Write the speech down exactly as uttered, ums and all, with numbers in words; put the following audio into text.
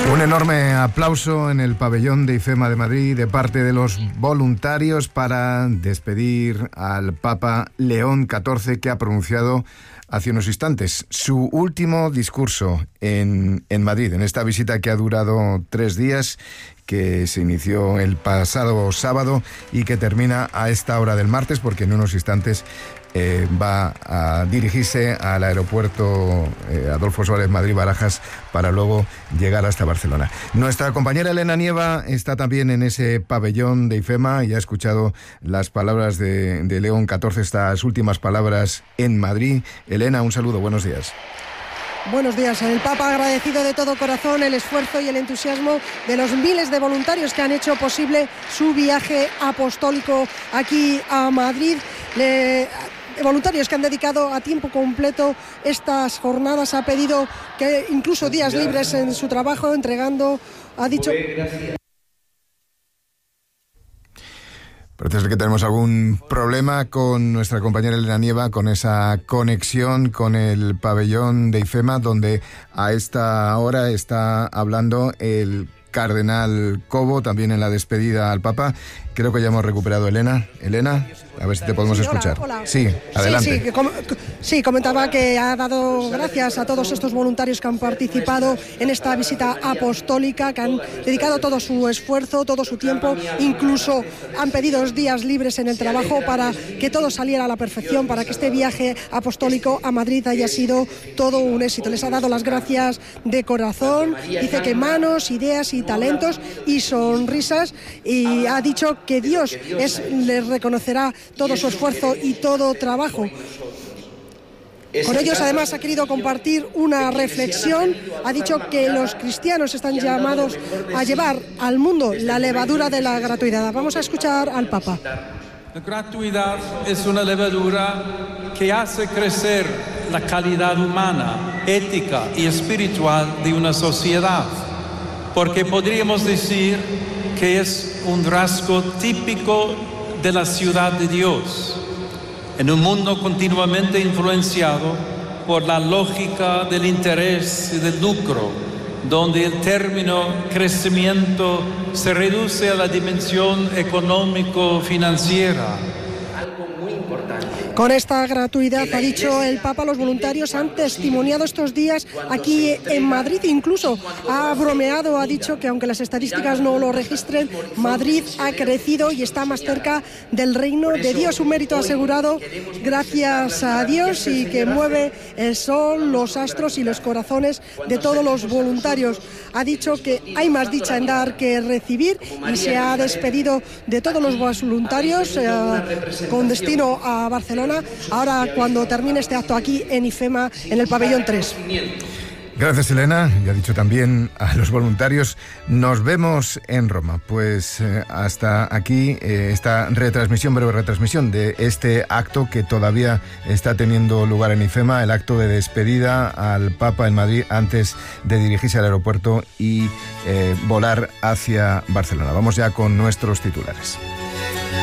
Un enorme aplauso en el pabellón de IFEMA de Madrid de parte de los voluntarios para despedir al Papa León catorce, que ha pronunciado hace unos instantes su último discurso en, en Madrid, en esta visita que ha durado tres días, que se inició el pasado sábado y que termina a esta hora del martes, porque en unos instantes eh, va a dirigirse al aeropuerto eh, Adolfo Suárez Madrid-Barajas para luego llegar hasta Barcelona. Nuestra compañera Elena Nieva está también en ese pabellón de IFEMA y ha escuchado las palabras de, de León catorce, estas últimas palabras en Madrid. Elena, un saludo, buenos días. Buenos días. El Papa ha agradecido de todo corazón el esfuerzo y el entusiasmo de los miles de voluntarios que han hecho posible su viaje apostólico aquí a Madrid. Le... voluntarios que han dedicado a tiempo completo estas jornadas. Ha pedido que incluso días libres en su trabajo, entregando, ha dicho... Parece ser que tenemos algún problema con nuestra compañera Elena Nieva, con esa conexión con el pabellón de IFEMA, donde a esta hora está hablando el cardenal Cobo, también en la despedida al Papa. Creo que ya hemos recuperado a Elena. Elena, a ver si te podemos sí, escuchar. Hola, hola. Sí, adelante. Sí, sí, com sí, comentaba que ha dado gracias a todos estos voluntarios que han participado en esta visita apostólica, que han dedicado todo su esfuerzo, todo su tiempo, incluso han pedido días libres en el trabajo para que todo saliera a la perfección, para que este viaje apostólico a Madrid haya sido todo un éxito. Les ha dado las gracias de corazón, dice que manos, ideas y talentos y sonrisas, y ha dicho que Dios es, les reconocerá todo su esfuerzo y todo trabajo. Con ellos, además, ha querido compartir una reflexión. Ha dicho que los cristianos están llamados a llevar al mundo la levadura de la gratuidad. Vamos a escuchar al Papa. La gratuidad es una levadura que hace crecer la calidad humana, ética y espiritual de una sociedad, porque podríamos decir que es un rasgo típico de la ciudad de Dios, en un mundo continuamente influenciado por la lógica del interés y del lucro, donde el término crecimiento se reduce a la dimensión económico-financiera. Con esta gratuidad, ha dicho el Papa, los voluntarios han testimoniado estos días aquí en Madrid. Incluso ha bromeado, ha dicho que aunque las estadísticas no lo registren, Madrid ha crecido y está más cerca del reino de Dios. Un mérito asegurado gracias a Dios y que mueve el sol, los astros y los corazones de todos los voluntarios. Ha dicho que hay más dicha en dar que recibir y se ha despedido de todos los voluntarios eh, con destino a Barcelona. Ahora, cuando termine este acto aquí en IFEMA, en el pabellón tres. Gracias, Elena. Y ha dicho también a los voluntarios, nos vemos en Roma. Pues eh, hasta aquí eh, esta retransmisión, breve retransmisión de este acto que todavía está teniendo lugar en IFEMA, el acto de despedida al Papa en Madrid antes de dirigirse al aeropuerto y eh, volar hacia Barcelona. Vamos ya con nuestros titulares.